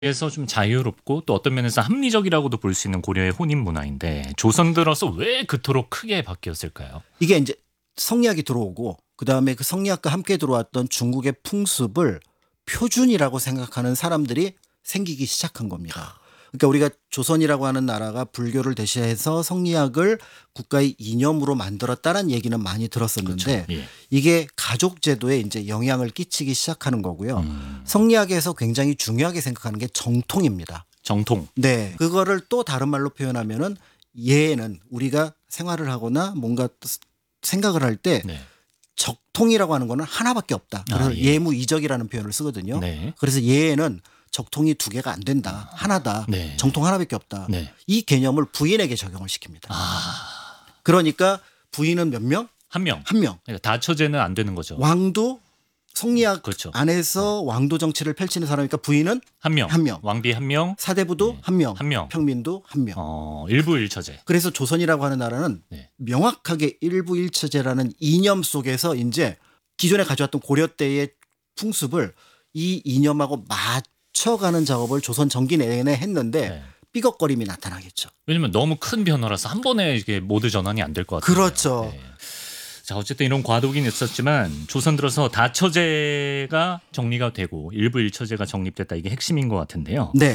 에서 좀 자유롭고 또 어떤 면에서 합리적이라고도 볼 수 있는 고려의 혼인 문화인데 조선 들어서 왜 그토록 크게 바뀌었을까요? 이게 이제 성리학이 들어오고 그다음에 그 성리학과 함께 들어왔던 중국의 풍습을 표준이라고 생각하는 사람들이 생기기 시작한 겁니다. 그러니까 우리가 조선이라고 하는 나라가 불교를 대신해서 성리학을 국가의 이념으로 만들었다는 얘기는 많이 들었었는데 예. 이게 가족 제도에 이제 영향을 끼치기 시작하는 거고요. 성리학에서 굉장히 중요하게 생각하는 게 정통입니다. 정통. 네. 그거를 또 다른 말로 표현하면은 예는 우리가 생활을 하거나 뭔가 생각을 할 때 네. 적통이라고 하는 거는 하나밖에 없다. 그래서 예. 예무이적이라는 표현을 쓰거든요. 네. 그래서 예에는 적통이 두 개가 안 된다. 하나다. 네. 정통 하나밖에 없다. 네. 이 개념을 부인에게 적용을 시킵니다. 아, 그러니까 부인은 몇 명? 한 명. 한 명. 그러니까 다처제는 안 되는 거죠. 왕도 성리학 그렇죠. 안에서 왕도 정치를 펼치는 사람이니까 부인은 한 명. 한 명. 왕비 한 명. 사대부도 네. 한 명. 한 명. 평민도 한 명. 일부 일처제. 그래서 조선이라고 하는 나라는 네. 명확하게 일부일처제라는 이념 속에서 이제 기존에 가져왔던 고려 때의 풍습을 이 이념하고 맞춰가는 작업을 조선 전기 내내 했는데 네. 삐걱거림이 나타나겠죠. 왜냐면 너무 큰 변화라서 한 번에 이게 모두 전환이 안 될 것 같아요. 그렇죠. 자, 어쨌든 이런 과도기는 있었지만 조선 들어서 다처제가 정리가 되고 일부 일처제가 정립됐다. 이게 핵심인 것 같은데요. 네.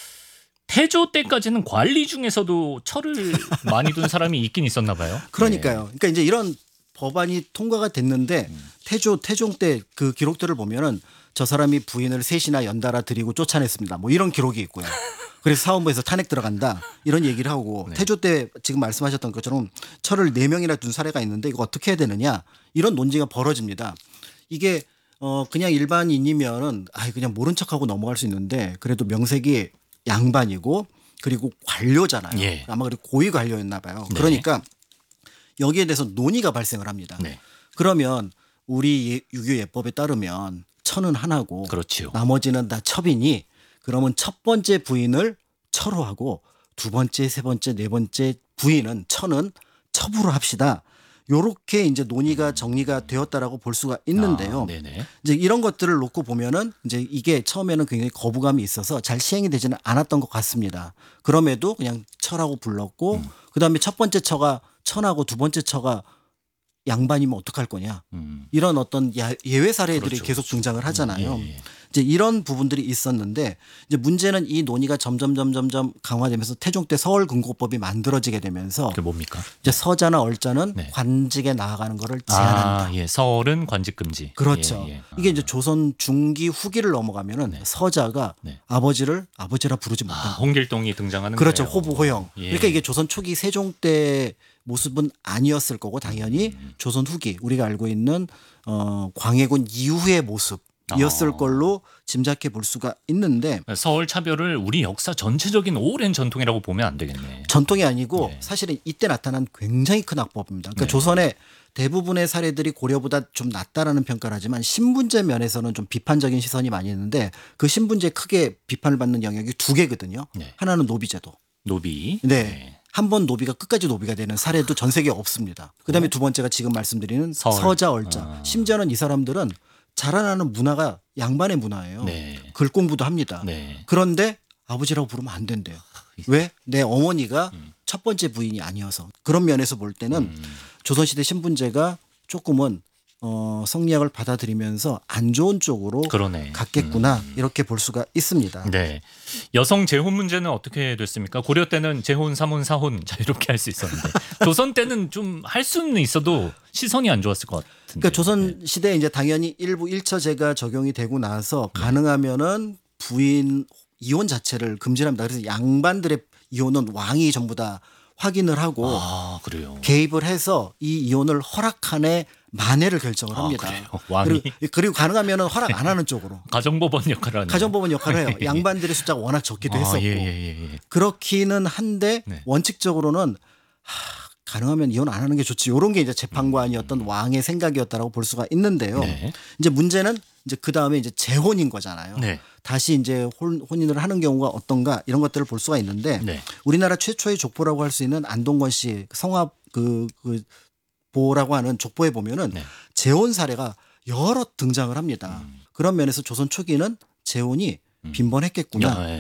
태조 때까지는 관리 중에서도 철을 많이 둔 사람이 있긴 있었나 봐요. 그러니까요. 그러니까 이제 이런 법안이 통과가 됐는데 태종 때 그 기록들을 보면은 저 사람이 부인을 셋이나 연달아 들이고 쫓아냈습니다. 뭐 이런 기록이 있고요. 그래서 사원부에서 탄핵 들어간다 이런 얘기를 하고 네. 태조 때 지금 말씀하셨던 것처럼 철을 4명이나 둔 사례가 있는데 이거 어떻게 해야 되느냐 이런 논쟁이 벌어집니다. 이게 그냥 일반인이면은 그냥 모른 척하고 넘어갈 수 있는데 그래도 명색이 양반이고 그리고 관료잖아요. 예. 아마 그리고 고위 관료였나 봐요. 네. 그러니까 여기에 대해서 논의가 발생을 합니다. 네. 그러면 우리 유교 예법에 따르면 처는 하나고 그렇지요. 나머지는 다 첩이니 그러면 첫 번째 부인을 처로 하고 두 번째, 세 번째, 네 번째 부인은 처는 첩으로 합시다. 요렇게 이제 논의가 정리가 되었다라고 볼 수가 있는데요. 네네. 이제 이런 것들을 놓고 보면은 이제 이게 처음에는 굉장히 거부감이 있어서 잘 시행이 되지는 않았던 것 같습니다. 그럼에도 그냥 처라고 불렀고 그다음에 첫 번째 처가 처나고 두 번째 처가 양반이면 어떡할 거냐. 이런 어떤 예외 사례들이 그렇죠, 계속 등장을 하잖아요. 예. 이제 이런 부분들이 있었는데 이제 문제는 이 논의가 점점 강화되면서 태종 때 서울근고법이 만들어지게 되면서 그게 뭡니까? 이제 서자나 얼자는 네. 관직에 나아가는 거를 제한한다. 예. 서울은 관직 금지. 그렇죠. 예. 이게 이제 조선 중기 후기를 넘어가면은 서자가 네. 아버지를 아버지라 부르지 못한다. 홍길동이 등장하는 그렇죠. 거예요. 호부 호영. 예. 그러니까 이게 조선 초기 세종 때 모습은 아니었을 거고 당연히 조선 후기 우리가 알고 있는 광해군 이후의 모습이었을 걸로 짐작해 볼 수가 있는데 서울 차별을 우리 역사 전체적인 오랜 전통이라고 보면 안 되겠네. 전통이 아니고 네. 사실은 이때 나타난 굉장히 큰 악법입니다. 그러니까 네. 조선의 대부분의 사례들이 고려보다 좀 낫다라는 평가를 하지만 신분제 면에서는 좀 비판적인 시선이 많이 있는데 그 신분제 크게 비판을 받는 영역이 두 개거든요. 네. 하나는 노비제도. 노비. 네. 한 번 노비가 끝까지 노비가 되는 사례도 전 세계에 없습니다. 그다음에 두 번째가 지금 말씀드리는 서울. 서자 얼자. 심지어는 이 사람들은 자라나는 문화가 양반의 문화예요. 네. 글 공부도 합니다. 네. 그런데 아버지라고 부르면 안 된대요. 왜? 내 어머니가 첫 번째 부인이 아니어서. 그런 면에서 볼 때는 조선시대 신분제가 조금은 성리학을 받아들이면서 안 좋은 쪽으로 그러네. 갔겠구나 이렇게 볼 수가 있습니다. 네. 여성 재혼 문제는 어떻게 됐습니까? 고려 때는 재혼, 삼혼, 사혼 자 이렇게 할 수 있었는데 조선 때는 좀 할 수는 있어도 시선이 안 좋았을 것 같은데. 그러니까 조선 시대에 이제 당연히 일부 일처제가 적용이 되고 나서 가능하면은 부인 이혼 자체를 금지합니다. 그래서 양반들의 이혼은 왕이 전부 다 확인을 하고 그래요. 개입을 해서 이 이혼을 허락한에 만회를 결정을 합니다. 그래요? 왕이? 그리고 가능하면은 허락 안 하는 쪽으로 가정법원 역할을 하는. 가정법원 역할을 해요. 양반들의 숫자가 워낙 적기도 했었고 예. 그렇기는 한데 네. 원칙적으로는 가능하면 이혼 안 하는 게 좋지. 이런 게 이제 재판관이었던 왕의 생각이었다라고 볼 수가 있는데요. 네. 이제 문제는 이제 그 다음에 이제 재혼인 거잖아요. 네. 다시 이제 혼인을 하는 경우가 어떤가 이런 것들을 볼 수가 있는데 네. 우리나라 최초의 족보라고 할 수 있는 안동건 씨 성합 그 보라고 하는 족보에 보면은 네. 재혼 사례가 여러 등장을 합니다. 그런 면에서 조선 초기는 재혼이 빈번했겠구나. 야,